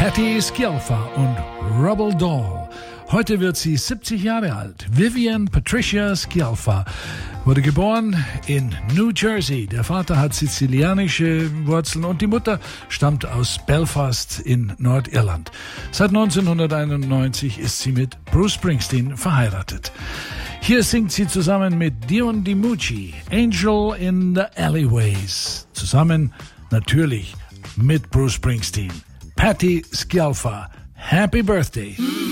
Patti Scialfa und Rubble Doll. Heute wird sie 70 Jahre alt. Vivian Patricia Scialfa wurde geboren in New Jersey. Der Vater hat sizilianische Wurzeln und die Mutter stammt aus Belfast in Nordirland. Seit 1991 ist sie mit Bruce Springsteen verheiratet. Hier singt sie zusammen mit Dion DiMucci, Angel in the Alleyways. Zusammen natürlich mit Bruce Springsteen. Patti Scialfa, Happy Birthday.